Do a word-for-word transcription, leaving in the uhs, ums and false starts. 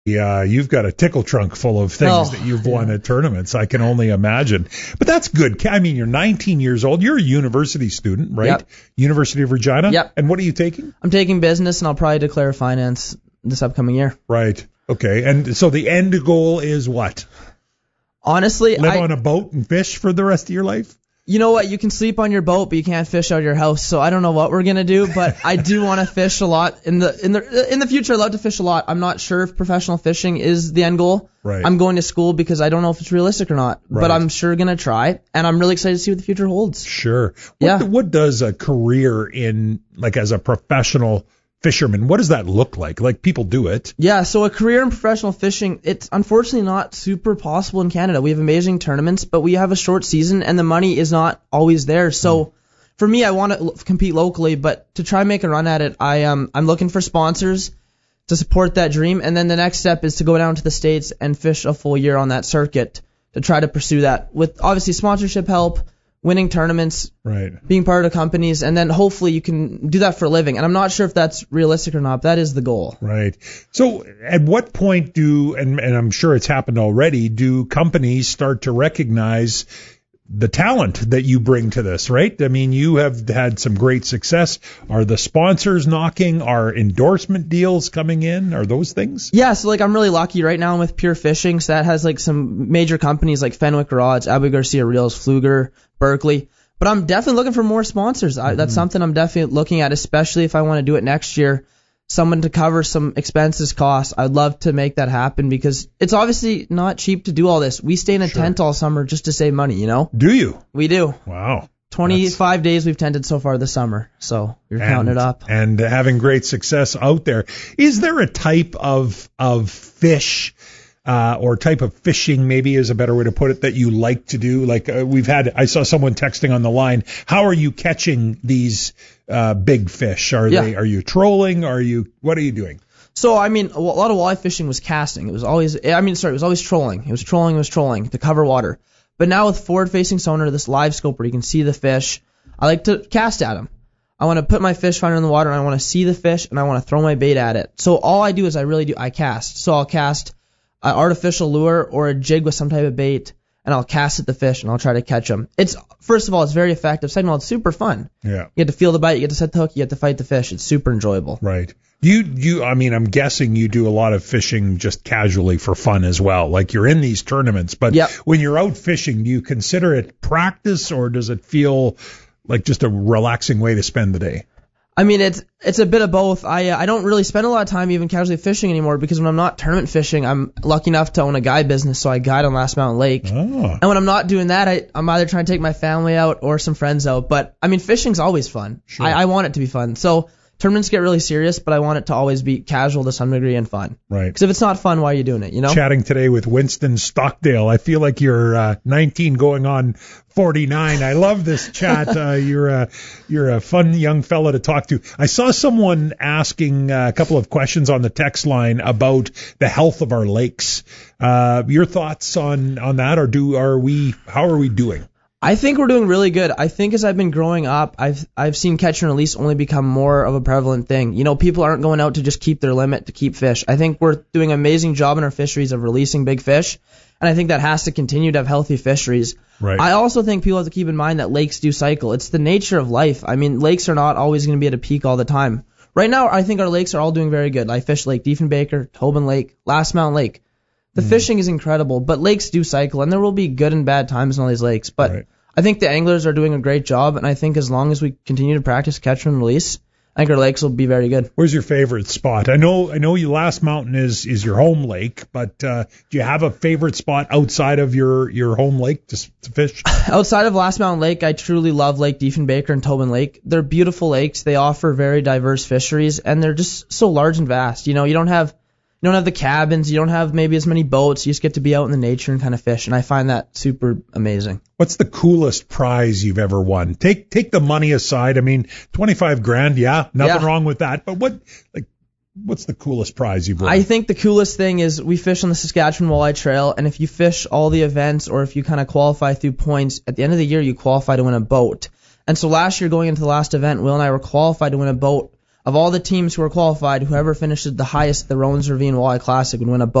Yeah, you've got a tickle trunk full of things Oh, that you've won yeah. at tournaments. I can only imagine. But that's good. I mean, you're nineteen years old. You're a university student, right? Yep. University of Regina? Yep. And what are you taking? I'm taking business, and I'll probably declare finance this upcoming year. Right. Okay. And so the end goal is what? Honestly, Live I, on a boat and fish for the rest of your life? you know what? You can sleep on your boat, but you can't fish out of your house. So I don't know what we're gonna do, but I do want to fish a lot in the in the in the future. I'd love to fish a lot. I'm not sure if professional fishing is the end goal. Right. I'm going to school because I don't know if it's realistic or not, Right. but I'm sure gonna try, and I'm really excited to see what the future holds. Sure. What, Yeah. what does a career in, like, as a professional fisherman, what does that look like? Like, people do it. Yeah, so a career in professional fishing, it's unfortunately not super possible in Canada. We have amazing tournaments, but we have a short season, and the money is not always there. So mm. for me, I want to l- compete locally, but to try and make a run at it, I um I'm looking for sponsors to support that dream, and then the next step is to go down to the States and fish a full year on that circuit to try to pursue that with obviously sponsorship help, winning tournaments, Right. being part of companies, and then hopefully you can do that for a living. And I'm not sure if that's realistic or not, but that is the goal. Right. So at what point do, and, and I'm sure it's happened already, do companies start to recognize the talent that you bring to this, right? I mean, you have had some great success. Are the sponsors knocking? Are endorsement deals coming in? Are those things? Yeah, so like I'm really lucky right now. I'm with Pure Fishing, so that has like some major companies like Fenwick Rods, Abu Garcia Reels, Fluger, Berkeley. But I'm definitely looking for more sponsors. I, that's something I'm definitely looking at, especially if I want to do it next year. Someone to cover some expenses costs. I'd love to make that happen because it's obviously not cheap to do all this. We stay in a Sure. tent all summer just to save money, you know? Do you? We do. Wow. twenty-five days we've tented so far this summer, so you're counting it up. And having great success out there. Is there a type of of fish uh, or type of fishing, maybe is a better way to put it, that you like to do? Like uh, we've had, I saw someone texting on the line. How are you catching these uh, big fish? Are Yeah. they? Are you trolling? Are you? What are you doing? So, I mean, a lot of walleye fishing was casting. It was always, I mean, sorry, it was always trolling. It was trolling, it was trolling to cover water. But now with forward-facing sonar, this live scope where you can see the fish, I like to cast at them. I want to put my fish finder in the water, and I want to see the fish, and I want to throw my bait at it. So all I do is I really do, I cast. So I'll cast an artificial lure or a jig with some type of bait, and I'll cast at the fish, and I'll try to catch them. It's, first of all, it's very effective. Second of all, it's super fun. Yeah. You get to feel the bite, you get to set the hook, you get to fight the fish. It's super enjoyable. Right. You, you, I mean, I'm guessing you do a lot of fishing just casually for fun as well. Like you're in these tournaments, but Yep. when you're out fishing, do you consider it practice or does it feel like just a relaxing way to spend the day? I mean, it's it's a bit of both. I uh, I don't really spend a lot of time even casually fishing anymore because when I'm not tournament fishing, I'm lucky enough to own a guide business, so I guide on Last Mountain Lake. Oh. And when I'm not doing that, I, I'm either trying to take my family out or some friends out. But, I mean, fishing's always fun. Sure. I, I want it to be fun. So tournaments get really serious, but I want it to always be casual to some degree and fun. Right. Because if it's not fun, why are you doing it, you know? Chatting today with Winston Stockdale. I feel like you're uh, nineteen going on forty-nine. I love this chat. Uh, you're a you're a fun young fella to talk to. I saw someone asking uh, a couple of questions on the text line about the health of our lakes. Uh, your thoughts on on that, or do are we? How are we doing? I think we're doing really good. I think as I've been growing up, I've I've seen catch and release only become more of a prevalent thing. You know, people aren't going out to just keep their limit to keep fish. I think we're doing an amazing job in our fisheries of releasing big fish, and I think that has to continue to have healthy fisheries. Right. I also think people have to keep in mind that lakes do cycle. It's the nature of life. I mean, lakes are not always going to be at a peak all the time. Right now, I think our lakes are all doing very good. I fish Lake Diefenbaker, Tobin Lake, Last Mountain Lake. The mm. fishing is incredible, but lakes do cycle, and there will be good and bad times in all these lakes. But Right. I think the anglers are doing a great job, and I think as long as we continue to practice catch and release, I think our lakes will be very good. Where's your favorite spot? I know I know your Last Mountain is is your home lake, but uh, do you have a favorite spot outside of your, your home lake to, to fish? Outside of Last Mountain Lake, I truly love Lake Diefenbaker and Tobin Lake. They're beautiful lakes. They offer very diverse fisheries, and they're just so large and vast. You know, you don't have you don't have the cabins, you don't have maybe as many boats. You just get to be out in the nature and kind of fish, and I find that super amazing. What's the coolest prize you've ever won? Take take the money aside. I mean, twenty-five grand, yeah, nothing Yeah. wrong with that. But what like what's the coolest prize you've won? I think the coolest thing is we fish on the Saskatchewan Walleye Trail, and if you fish all the events or if you kind of qualify through points, at the end of the year you qualify to win a boat. And so last year going into the last event, Will and I were qualified to win a boat Of all the teams who were qualified, whoever finishes the highest at the Rowan's Ravine Walleye Classic would win a boat.